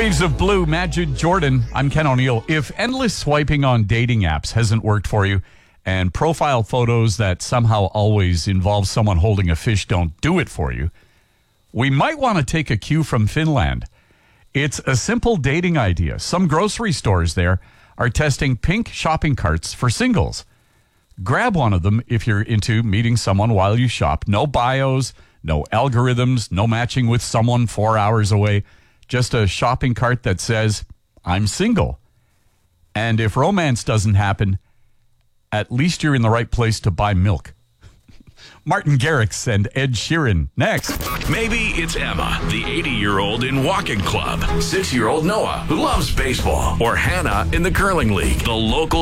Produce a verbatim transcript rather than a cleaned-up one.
Waves of Blue, Majid Jordan. I'm Ken O'Neill. If endless swiping on dating apps hasn't worked for you, and profile photos that somehow always involve someone holding a fish don't do it for you, we might want to take a cue from Finland. It's a simple dating idea. Some grocery stores there are testing pink shopping carts for singles. Grab one of them if you're into meeting someone while you shop. No bios, no algorithms, no matching with someone four hours away. Just a shopping cart that says, I'm single. And if romance doesn't happen, at least you're in the right place to buy milk. Martin Garrix and Ed Sheeran next. Maybe it's Emma, the eighty-year-old in walking club, six-year-old Noah, who loves baseball, or Hannah in the curling league. The local